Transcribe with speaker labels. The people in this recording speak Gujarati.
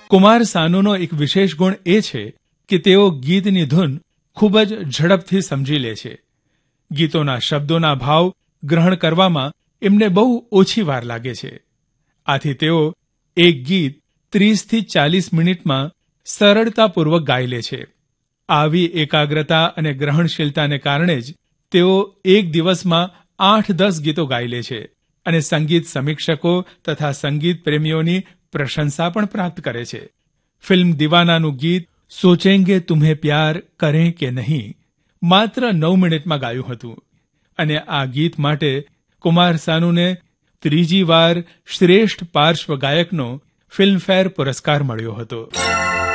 Speaker 1: કુમાર સાનૂનો એક વિશેષ ગુણ એ છે કે તેઓ ગીતની ધૂન ખૂબ જ ઝડપથી સમજી લે છે. ગીતોના શબ્દોના ભાવ ગ્રહણ કરવામાં એમને બહુ ઓછી વાર લાગે છે. આથી તેઓ એક ગીત 30 થી 40 મિનિટમાં સરળતાપૂર્વક ગાઈ લે છે. આવી એકાગ્રતા અને ગ્રહણશીલતાને કારણે જ તેઓ એક દિવસમાં 8-10 ગીતો ગાઈ લે છે અને સંગીત સમીક્ષકો તથા સંગીત પ્રેમીઓની પ્રશંસા પણ પ્રાપ્ત કરે છે. ફિલ્મ દીવાનાનું ગીત સોચેંગે તુમ્હે પ્યાર કરેં કે નહીં માત્ર 9 મિનિટમાં ગાયું હતું અને આ ગીત માટે કુમાર સાનૂને ત્રીજી વાર શ્રેષ્ઠ પાર્શ્વ ગાયકનો ફિલ્મફેર પુરસ્કાર મળ્યો હતો.